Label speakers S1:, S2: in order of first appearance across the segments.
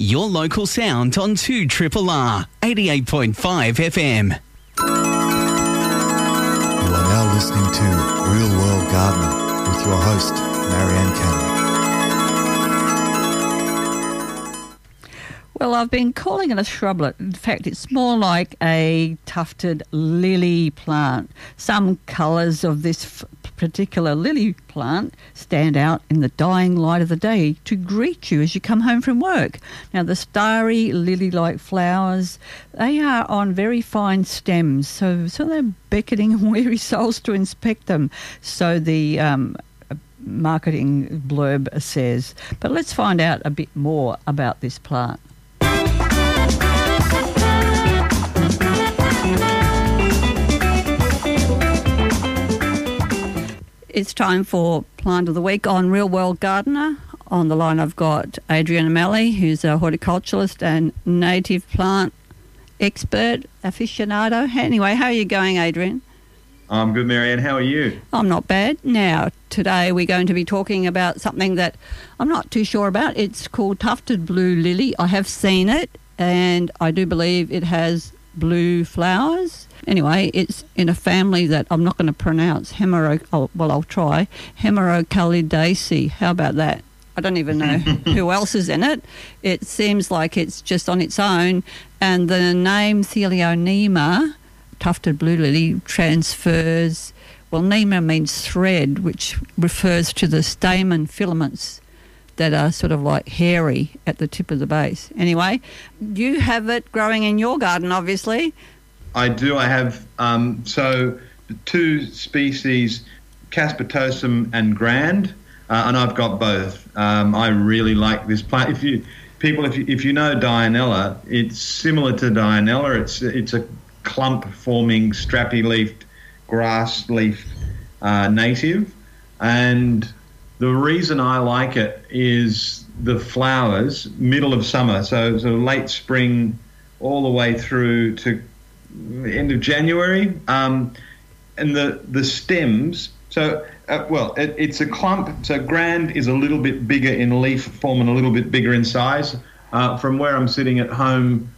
S1: your local sound on 2RRR 88.5 FM.
S2: You are now listening to Real World Gardener with your host, Marianne Cannon.
S3: Well, I've been calling it a shrublet. In fact, it's more like a tufted lily plant. Some colours of this particular lily plant stand out in the dying light of the day to greet you as you come home from work. Now, the starry lily-like flowers, they are on very fine stems, so they're beckoning weary souls to inspect them. So the marketing blurb says. But let's find out a bit more about this plant. It's time for Plant of the Week on Real World Gardener. On the line I've got Adrian O'Malley, who's a horticulturalist and native plant expert, aficionado. Anyway, how are you going, Adrian?
S4: I'm good, Marianne. How are you?
S3: I'm not bad. Now, today we're going to be talking about something that I'm not too sure about. It's called tufted blue lily. I have seen it, and I do believe it has blue flowers. Anyway, it's in a family that I'm not going to pronounce. I'll try. Hemerocallidaceae. How about that? I don't even know who else is in it. It seems like it's just on its own. And the name Theleonema, tufted blue lily, transfers... Well, nema means thread, which refers to the stamen filaments that are sort of like hairy at the tip of the base. Anyway, you have it growing in your garden, obviously.
S4: I do. I have so the two species, Caspitosum and Grand, and I've got both. I really like this plant. If you know Dianella, it's similar to Dianella. It's a clump-forming, strappy-leafed grass leaf native, and the reason I like it is the flowers, middle of summer, so late spring all the way through to end of January, and the stems. So, it's a clump. So Grand is a little bit bigger in leaf form and a little bit bigger in size. From where I'm sitting at home,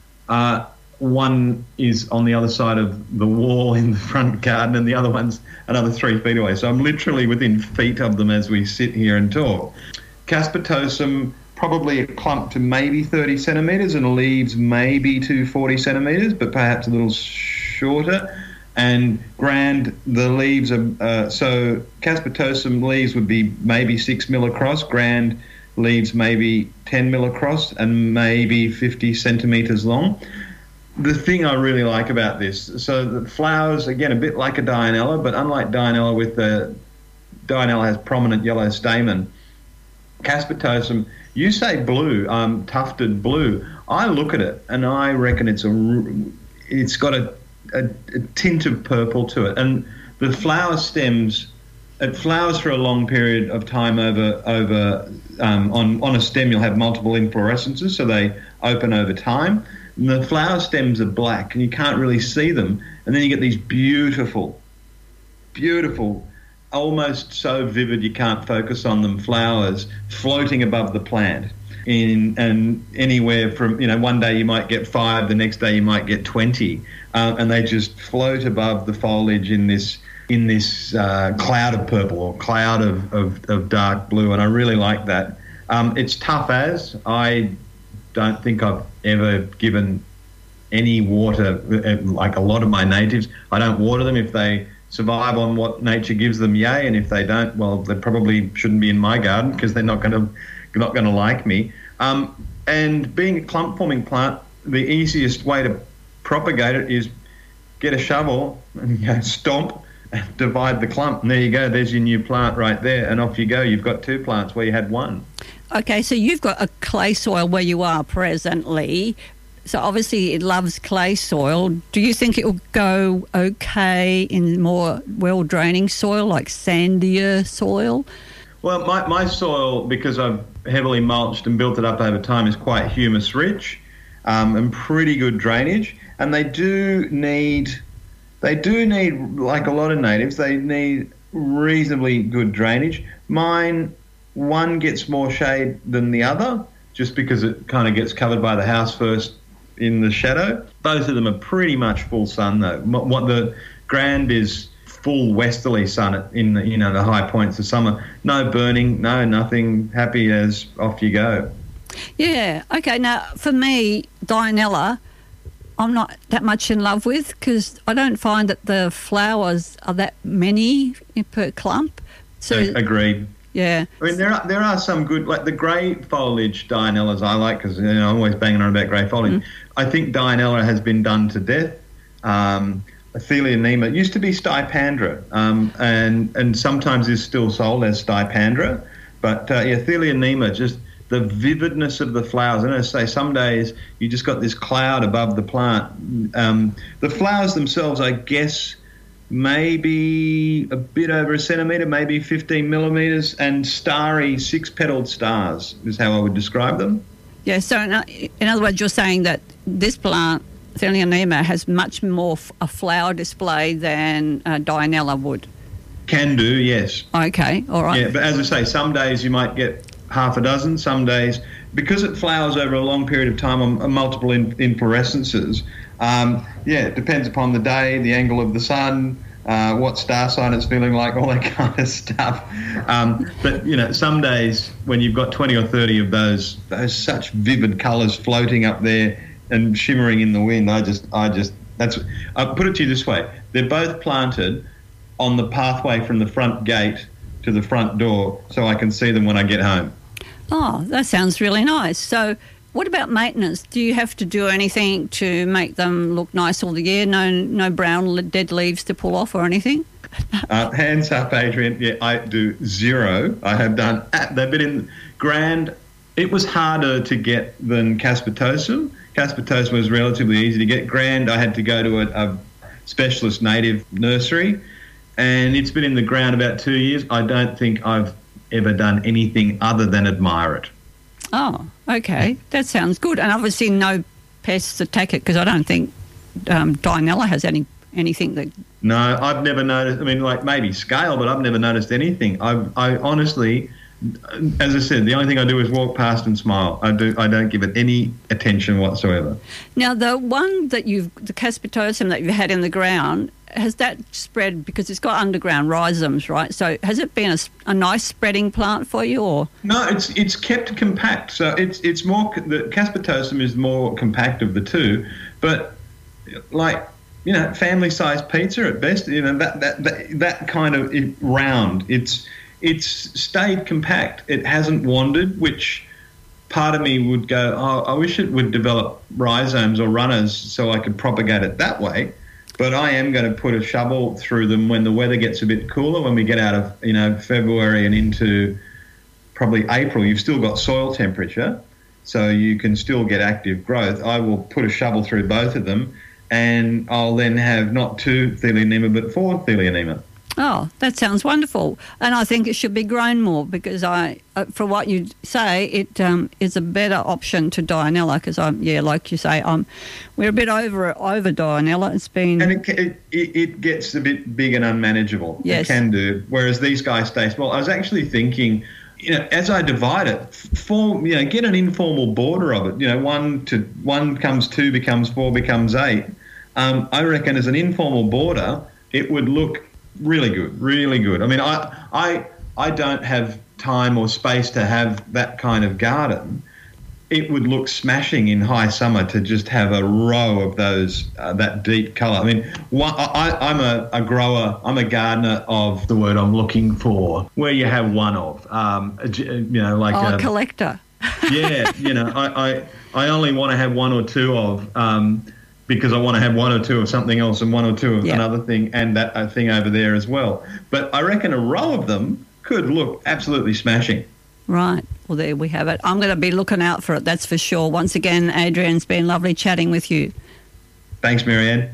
S4: one is on the other side of the wall in the front garden, and the other one's another 3 feet away. So I'm literally within feet of them as we sit here and talk. Caspitosum, probably a clump to maybe 30 centimetres, and leaves maybe to 40 centimetres, but perhaps a little shorter. And Grand, the leaves are, so Caspitosum leaves would be maybe 6 mil across, Grand leaves maybe 10 mil across, and maybe 50 centimetres long. The thing I really like about this, so the flowers, again, a bit like a Dianella, but unlike Dianella, Dianella has prominent yellow stamen. Caspitosum, you say blue, tufted blue. I look at it and I reckon it's got a tint of purple to it. And the flower stems, it flowers for a long period of time on a stem. You'll have multiple inflorescences, so they open over time. And the flower stems are black and you can't really see them. And then you get these beautiful, almost so vivid you can't focus on them, flowers floating above the plant. And anywhere from, one day you might get 5, the next day you might get 20. And they just float above the foliage in this cloud of purple or cloud of dark blue. And I really like that. It's tough as. I don't think I've ever given any water, like a lot of my natives. I don't water them. If they survive on what nature gives them, yay, and if they don't, well, they probably shouldn't be in my garden because they're not going to like me. And being a clump-forming plant, the easiest way to propagate it is get a shovel and stomp and divide the clump, and there you go. There's your new plant right there, and off you go. You've got 2 plants where you had 1.
S3: Okay, so you've got a clay soil where you are presently. So obviously it loves clay soil. Do you think it will go okay in more well-draining soil, like sandier soil?
S4: Well, my soil, because I've heavily mulched and built it up over time, is quite humus-rich and pretty good drainage. And they do need, like a lot of natives, they need reasonably good drainage. Mine, one gets more shade than the other, just because it kind of gets covered by the house first in the shadow. Both of them are pretty much full sun, though. What the Grand is full westerly sun in the, the high points of summer. No burning, no nothing. Happy as off you go.
S3: Yeah. Okay. Now, for me, Dianella, I'm not that much in love with because I don't find that the flowers are that many per clump. So
S4: agreed.
S3: Yeah.
S4: I mean, there are some good, like the grey foliage Dianellas I like because I'm always banging on about grey foliage. I think Dianella has been done to death. Athelia Nema used to be Stipandra, and sometimes is still sold as Stipandra. But Athelia Nema, just the vividness of the flowers. And I say some days you just got this cloud above the plant. The flowers themselves, I guess, maybe a bit over a centimetre, maybe 15 millimetres, and starry six-petalled stars is how I would describe them.
S3: Yeah, so in other words, you're saying that this plant, Athelia Nema, has much more a flower display than Dianella would.
S4: Can do, yes.
S3: Okay, all right.
S4: Yeah, but as I say, some days you might get half a dozen, some days, because it flowers over a long period of time on multiple inflorescences, it depends upon the day, the angle of the sun, what star sign it's feeling like, all that kind of stuff. But, some days when you've got 20 or 30 of those such vivid colours floating up there and shimmering in the wind, I put it to you this way. They're both planted on the pathway from the front gate to the front door so I can see them when I get home.
S3: Oh, that sounds really nice. So what about maintenance? Do you have to do anything to make them look nice all the year? No brown dead leaves to pull off or anything?
S4: Hands up, Adrian. Yeah, I do zero. I have done. They've been in Grand. It was harder to get than Caspitosum. Caspitosum was relatively easy to get. Grand, I had to go to a specialist native nursery, and it's been in the ground about 2 years. I don't think I've ever done anything other than admire it.
S3: Oh, okay. That sounds good. And obviously no pests attack it because I don't think Dianella has anything that...
S4: No, I've never noticed. I mean, like maybe scale, but I've never noticed anything. I honestly, as I said, the only thing I do is walk past and smile. I don't give it any attention whatsoever.
S3: Now, the one that the Caspitosum that you've had in the ground, has that spread because it's got underground rhizomes, right? So has it been a nice spreading plant for you, or
S4: no? It's kept compact. So it's more, the Caspitosum is more compact of the two, but like family-sized pizza at best. That kind of round. It's stayed compact. It hasn't wandered, which part of me would go, oh, I wish it would develop rhizomes or runners so I could propagate it that way. But I am going to put a shovel through them when the weather gets a bit cooler, when we get out of, February and into probably April. You've still got soil temperature, so you can still get active growth. I will put a shovel through both of them, and I'll then have not 2 Athelia Nema, but 4 Athelia Nema.
S3: Oh, that sounds wonderful. And I think it should be grown more because for what you say, it is a better option to Dianella because like you say, we're a bit over Dianella. It's been... And
S4: it gets a bit big and unmanageable.
S3: Yes.
S4: It can do. Whereas these guys stay small. I was actually thinking, as I divide it, get an informal border of it. 1 becomes 2, becomes 4, becomes 8. I reckon as an informal border, it would look really good, really good. I mean, I don't have time or space to have that kind of garden. It would look smashing in high summer to just have a row of those, that deep colour. I mean, I'm a grower, I'm a gardener of the word I'm looking for, where you have one of,
S3: a collector.
S4: Yeah, I only want to have 1 or 2 of, because I want to have 1 or 2 of something else and 1 or 2 of another thing and that thing over there as well. But I reckon a row of them could look absolutely smashing.
S3: Right. Well, there we have it. I'm going to be looking out for it, that's for sure. Once again, Adrian, it's been lovely chatting with you.
S4: Thanks, Marianne.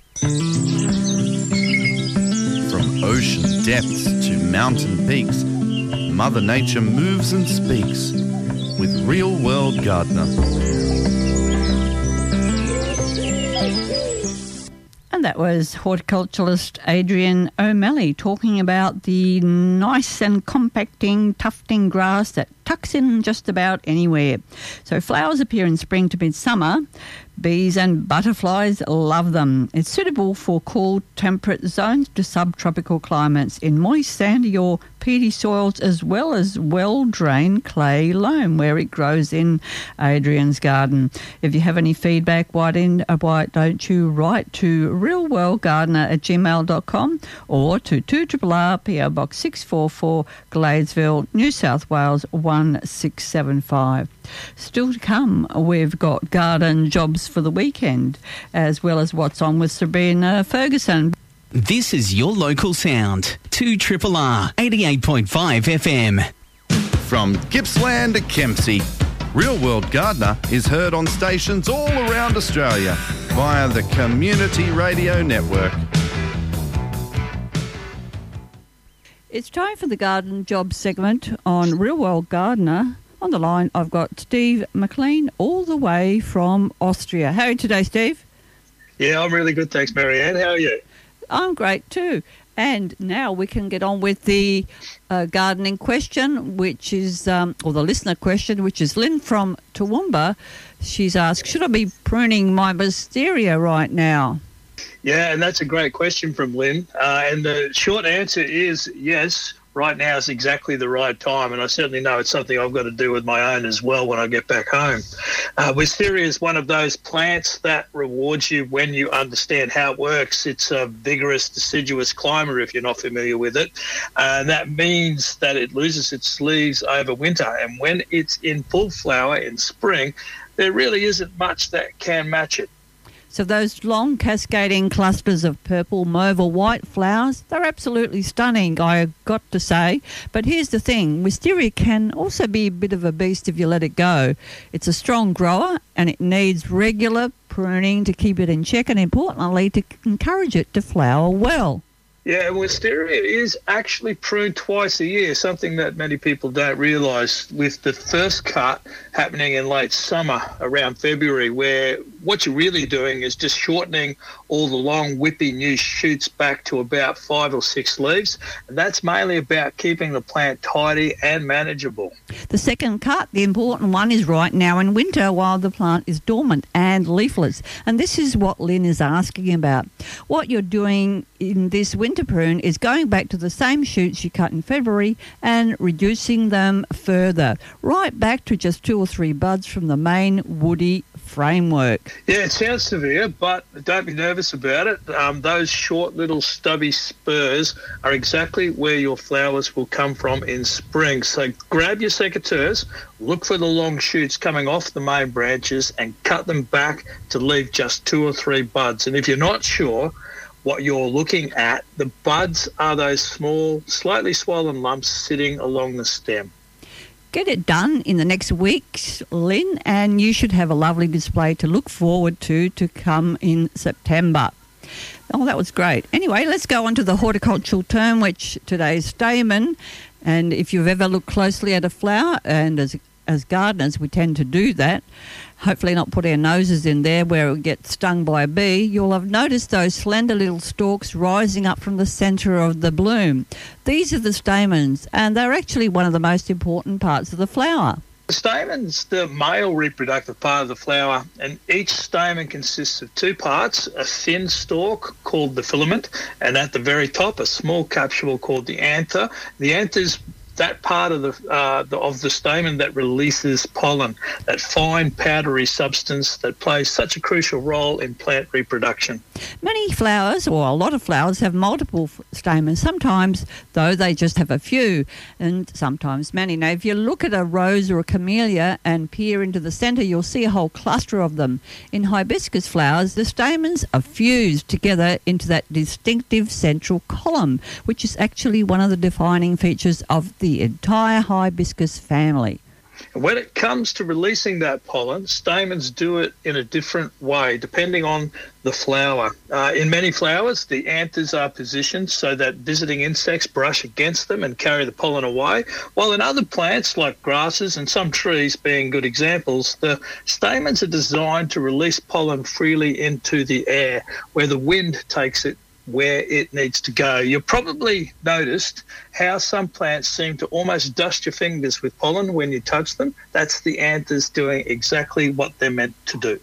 S2: From ocean depths to mountain peaks, Mother Nature moves and speaks with Real World Gardener.
S3: And that was horticulturalist Adrian O'Malley talking about the nice and compacting tufting grass that tucks in just about anywhere. So flowers appear in spring to midsummer. Bees and butterflies love them. It's suitable for cool, temperate zones to subtropical climates in moist, sandy or peaty soils, as well as well-drained clay loam where it grows in Adrian's garden. If you have any feedback, why don't you write to realworldgardener@gmail.com or to 2RRR PO Box 644 Gladesville, New South Wales 1675. Still to come, we've got garden jobs for the weekend, as well as what's on with Sabrina Ferguson.
S1: This is your local sound. 2RRR 88.5 FM.
S2: From Gippsland to Kempsey, Real World Gardener is heard on stations all around Australia via the Community Radio Network.
S3: It's time for the garden job segment on Real World Gardener. On the line, I've got Steve McLean, all the way from Austria. How are you today, Steve?
S5: Yeah, I'm really good, thanks, Marianne. How are you?
S3: I'm great too. And now we can get on with the gardening question, which is, or the listener question, which is Lynn from Toowoomba. She's asked, should I be pruning my wisteria right now?
S5: Yeah, and that's a great question from Lynn. And the short answer is yes. Right now is exactly the right time, and I certainly know it's something I've got to do with my own as well when I get back home. Wisteria is one of those plants that rewards you when you understand how it works. It's a vigorous, deciduous climber, if you're not familiar with it, and that means that it loses its leaves over winter, and when it's in full flower in spring, there really isn't much that can match it.
S3: So those long cascading clusters of purple, mauve or white flowers, they're absolutely stunning, I've got to say. But here's the thing, wisteria can also be a bit of a beast if you let it go. It's a strong grower and it needs regular pruning to keep it in check and, importantly, to encourage it to flower well.
S5: Yeah, wisteria is actually pruned twice a year, something that many people don't realise, with the first cut happening in late summer around February, where what you're really doing is just shortening all the long, whippy new shoots back to about 5 or 6 leaves. And that's mainly about keeping the plant tidy and manageable.
S3: The second cut, the important one, is right now in winter while the plant is dormant and leafless. And this is what Lynn is asking about. What you're doing in this winter prune is going back to the same shoots you cut in February and reducing them further, right back to just 2 or 3 buds from the main woody framework.
S5: Yeah, it sounds severe, but don't be nervous about it. Those short little stubby spurs are exactly where your flowers will come from in spring. So grab your secateurs, look for the long shoots coming off the main branches and cut them back to leave just 2 or 3 buds. And if you're not sure what you're looking at, the buds are those small, slightly swollen lumps sitting along the stem.
S3: Get it done in the next week, Lynn, and you should have a lovely display to look forward to come in September. Oh, that was great. Anyway, let's go on to the horticultural term, which today is stamen. And if you've ever looked closely at a flower, and as gardeners we tend to do that, hopefully not put our noses in there where it gets stung by a bee, you'll have noticed those slender little stalks rising up from the centre of the bloom. These are the stamens, and they're actually one of the most important parts of the flower.
S5: The stamen's the male reproductive part of the flower, and each stamen consists of 2 parts, a thin stalk called the filament, and at the very top a small capsule called the anther. The anther's that part of the stamen that releases pollen, that fine powdery substance that plays such a crucial role in plant reproduction.
S3: Many flowers, or a lot of flowers, have multiple stamens. Sometimes, though, they just have a few, and sometimes many. Now, if you look at a rose or a camellia and peer into the centre, you'll see a whole cluster of them. In hibiscus flowers, the stamens are fused together into that distinctive central column, which is actually one of the defining features of the entire hibiscus family.
S5: When it comes to releasing that pollen, stamens do it in a different way depending on the flower. In many flowers, the anthers are positioned so that visiting insects brush against them and carry the pollen away, while in other plants like grasses and some trees being good examples, the stamens are designed to release pollen freely into the air where the wind takes it where it needs to go. You've probably noticed how some plants seem to almost dust your fingers with pollen when you touch them. That's the anthers doing exactly what they're meant to do.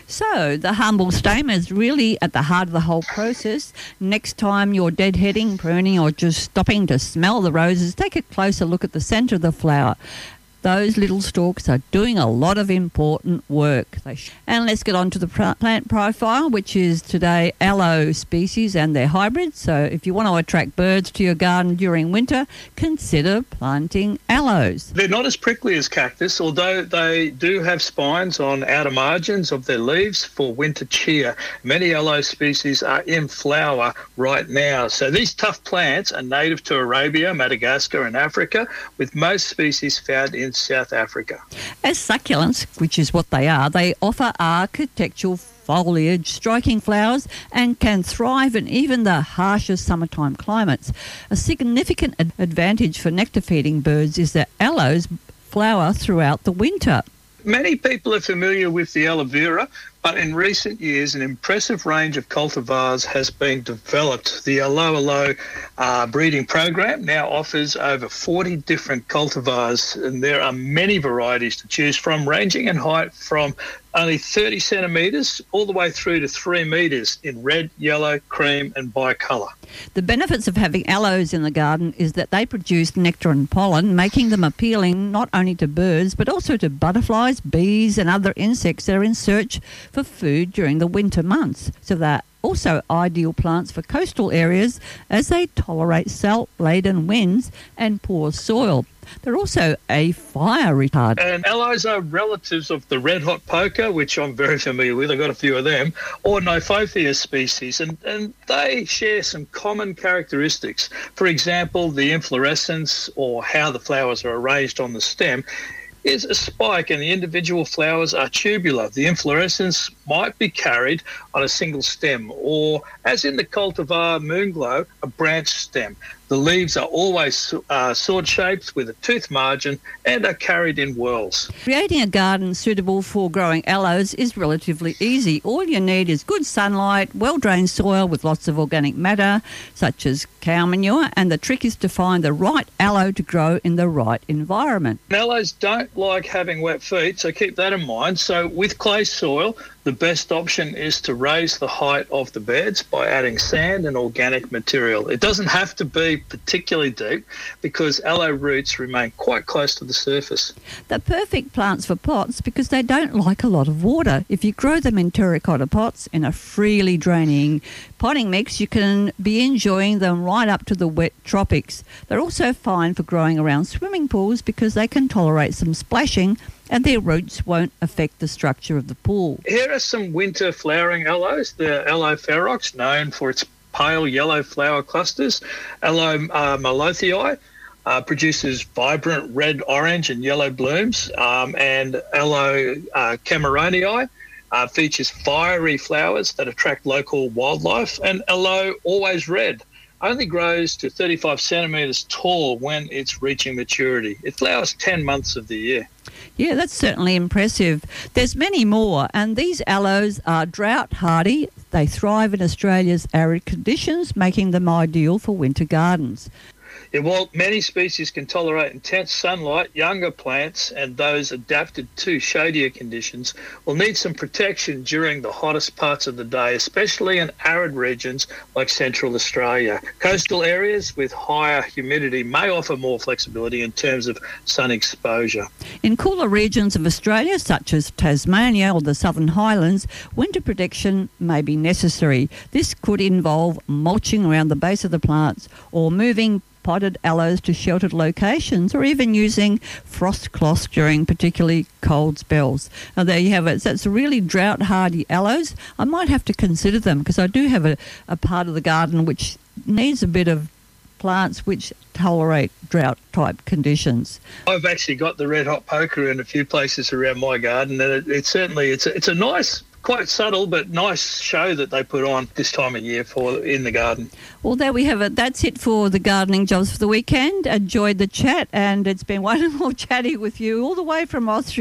S3: So the humble stamen is really at the heart of the whole process. Next time you're deadheading, pruning, or just stopping to smell the roses, take a closer look at the centre of the flower. Those little stalks are doing a lot of important work. And let's get on to the plant profile, which is today aloe species and their hybrids. So if you want to attract birds to your garden during winter, consider planting aloes.
S5: They're not as prickly as cactus, although they do have spines on outer margins of their leaves for winter cheer. Many aloe species are in flower right now. So these tough plants are native to Arabia, Madagascar and Africa, with most species found in South Africa.
S3: As succulents, which is what they are, they offer architectural foliage, striking flowers, and can thrive in even the harshest summertime climates. A significant advantage for nectar-feeding birds is that aloes flower throughout the winter.
S5: Many people are familiar with the aloe vera, but in recent years, an impressive range of cultivars has been developed. The Alo breeding program now offers over 40 different cultivars, and there are many varieties to choose from, ranging in height from only 30 centimetres all the way through to 3 metres in red, yellow, cream and bicolour.
S3: The benefits of having aloes in the garden is that they produce nectar and pollen, making them appealing not only to birds but also to butterflies, bees and other insects that are in search for food during the winter months. So they're also ideal plants for coastal areas as they tolerate salt-laden winds and poor soil. They're also a fire retardant.
S5: And aloes are relatives of the red hot poker, which I'm very familiar with. I've got a few of them, or Niphophia species, and they share some common characteristics. For example, the inflorescence, or how the flowers are arranged on the stem, is a spike and the individual flowers are tubular. The inflorescence might be carried on a single stem, or, as in the cultivar Moonglow, a branched stem. The leaves are always sword-shaped with a tooth margin and are carried in whorls.
S3: Creating a garden suitable for growing aloes is relatively easy. All you need is good sunlight, well-drained soil with lots of organic matter, such as cow manure, and the trick is to find the right aloe to grow in the right environment.
S5: Aloes don't like having wet feet, so keep that in mind. So with clay soil, the best option is to raise the height of the beds by adding sand and organic material. It doesn't have to be particularly deep because aloe roots remain quite close to the surface.
S3: They're perfect plants for pots because they don't like a lot of water. If you grow them in terracotta pots in a freely draining potting mix, you can be enjoying them right up to the wet tropics. They're also fine for growing around swimming pools because they can tolerate some splashing and their roots won't affect the structure of the pool.
S5: Here are some winter flowering aloes. The Aloe ferox, known for its pale yellow flower clusters. Aloe malothii produces vibrant red, orange and yellow blooms. And Aloe cameronii features fiery flowers that attract local wildlife. And Aloe always red only grows to 35 centimetres tall when it's reaching maturity. It flowers 10 months of the year.
S3: Yeah, that's certainly impressive. There's many more, and these aloes are drought hardy. They thrive in Australia's arid conditions, making them ideal for winter gardens.
S5: Yeah, while many species can tolerate intense sunlight, younger plants and those adapted to shadier conditions will need some protection during the hottest parts of the day, especially in arid regions like Central Australia. Coastal areas with higher humidity may offer more flexibility in terms of sun exposure.
S3: In cooler regions of Australia, such as Tasmania or the Southern Highlands, winter protection may be necessary. This could involve mulching around the base of the plants or moving potted aloes to sheltered locations, or even using frost cloths during particularly cold spells. Now there you have it. So it's really drought hardy aloes. I might have to consider them because I do have a part of the garden which needs a bit of plants which tolerate drought type conditions.
S5: I've actually got the red hot poker in a few places around my garden, and it's certainly it's a nice, quite subtle but nice show that they put on this time of year for in the garden.
S3: Well, there we have it. That's it for the gardening jobs for the weekend. Enjoyed the chat, and it's been wonderful chatting with you all the way from Austria.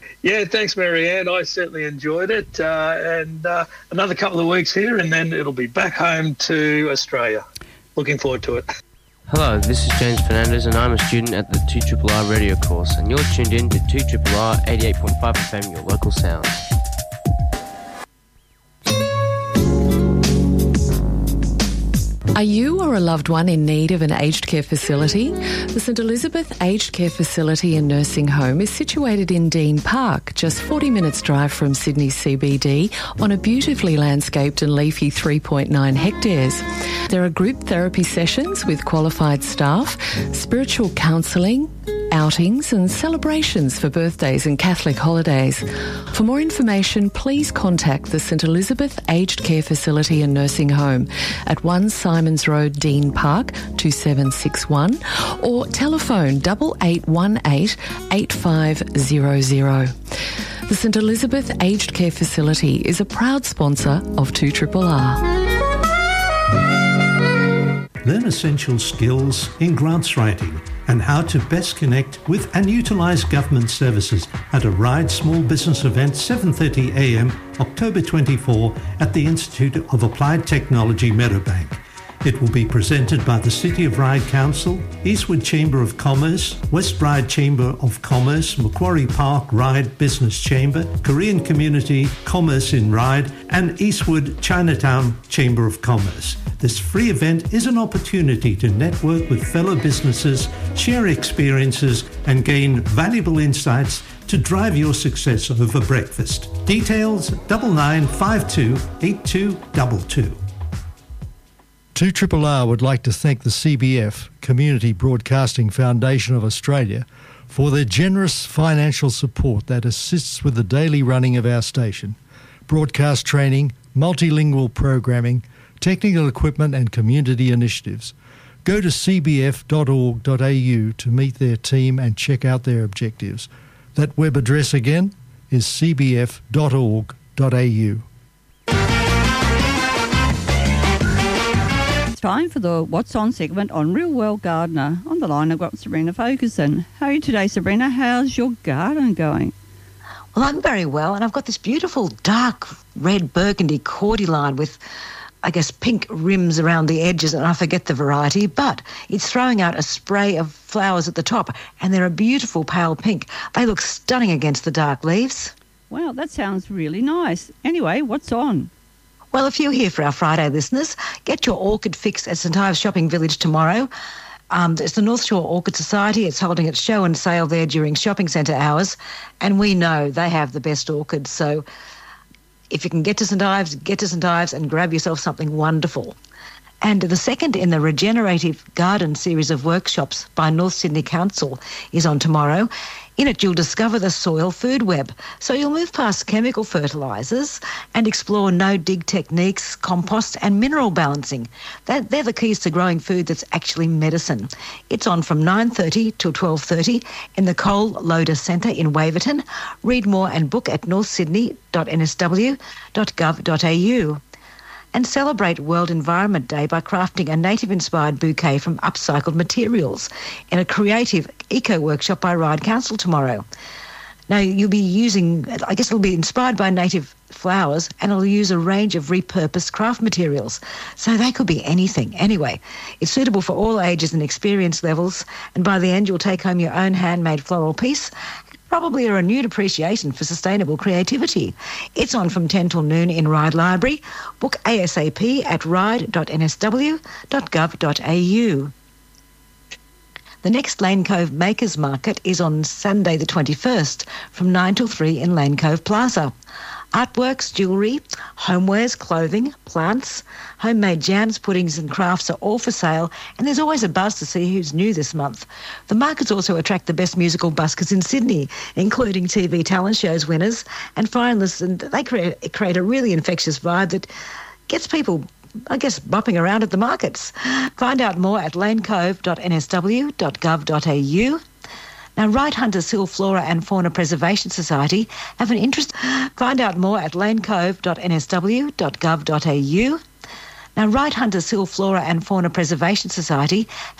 S5: Yeah, thanks, Marianne. I certainly enjoyed it. And another couple of weeks here, and then it'll be back home to Australia. Looking forward to it.
S6: Hello, this is James Fernandez, and I'm a student at the 2RRR radio course, and you're tuned in to 2RRR 88.5 FM, your local sound.
S7: Are you or a loved one in need of an aged care facility? The St Elizabeth Aged Care Facility and Nursing Home is situated in Dean Park, just 40 minutes drive from Sydney CBD, on a beautifully landscaped and leafy 3.9 hectares. There are group therapy sessions with qualified staff, spiritual counselling, outings and celebrations for birthdays and Catholic holidays. For more information, please contact the St Elizabeth Aged Care Facility and Nursing Home at 1 Simons Road, Dean Park, 2761, or telephone 8818 8500. The St Elizabeth Aged Care Facility is a proud sponsor of 2RRR.
S8: Learn essential skills in grants writing and how to best connect with and utilise government services at a RIDE Small Business event 7:30 a.m. October 24 at the Institute of Applied Technology, Meadowbank. It will be presented by the City of Ryde Council, Eastwood Chamber of Commerce, West Ryde Chamber of Commerce, Macquarie Park Ryde Business Chamber, Korean Community Commerce in Ryde, and Eastwood Chinatown Chamber of Commerce. This free event is an opportunity to network with fellow businesses, share experiences, and gain valuable insights to drive your success over breakfast. Details 9952 8222.
S9: 2RRR would like to thank the CBF, Community Broadcasting Foundation of Australia, for their generous financial support that assists with the daily running of our station, broadcast training, multilingual programming, technical equipment and community initiatives. Go to cbf.org.au to meet their team and check out their objectives. That web address again is cbf.org.au.
S3: Time for the What's On segment on Real World Gardener. On the line, I've got Sabrina Ferguson. How are you today, Sabrina? How's your garden going?
S10: Well, I'm very well, and I've got this beautiful dark red burgundy cordyline with, I guess, pink rims around the edges, and I forget the variety, but it's throwing out a spray of flowers at the top, and they're a beautiful pale pink. They look stunning against the dark leaves.
S3: Wow, that sounds really nice. Anyway, what's on?
S10: Well, if you're here for our Friday listeners, get your orchid fix at St Ives Shopping Village tomorrow. It's the North Shore Orchid Society. It's holding its show and sale there during shopping centre hours, and we know they have the best orchids. So if you can get to St Ives, get to St Ives and grab yourself something wonderful. And the second in the Regenerative Garden series of workshops by North Sydney Council is on tomorrow. In it, you'll discover the soil food web. So you'll move past chemical fertilisers and explore no-dig techniques, compost and mineral balancing. They're the keys to growing food that's actually medicine. It's on from 9:30 till 12:30 in the Cole Loader Centre in Waverton. Read more and book at northsydney.nsw.gov.au. And celebrate World Environment Day by crafting a native-inspired bouquet from upcycled materials in a creative eco-workshop by Ryde Council tomorrow. Now, you'll be using, I guess it'll be inspired by native flowers, and it'll use a range of repurposed craft materials. So they could be anything. Anyway, it's suitable for all ages and experience levels, and by the end you'll take home your own handmade floral piece, probably a renewed appreciation for sustainable creativity. It's on from 10 till noon in Ryde Library. Book ASAP at ryde.nsw.gov.au. The next Lane Cove Makers Market is on Sunday the 21st from 9 till 3 in Lane Cove Plaza. Artworks, jewellery, homewares, clothing, plants, homemade jams, puddings and crafts are all for sale, and there's always a buzz to see who's new this month. The markets also attract the best musical buskers in Sydney, including TV talent shows winners and finalists, and they create a really infectious vibe that gets people, I guess, bopping around at the markets. Find out more at lanecove.nsw.gov.au. Now, Right Hunters Hill Flora and Fauna Preservation Society have an interest. Find out more at lanecove.nsw.gov.au. Now, Right Hunters Hill Flora and Fauna Preservation Society